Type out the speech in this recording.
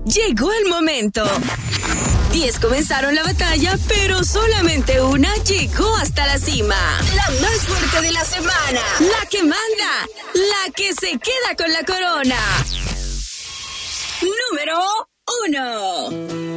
Llegó el momento. 10 comenzaron la batalla, pero solamente una llegó hasta la cima. La más fuerte de la semana. La que manda. La que se queda con la corona. Número 1.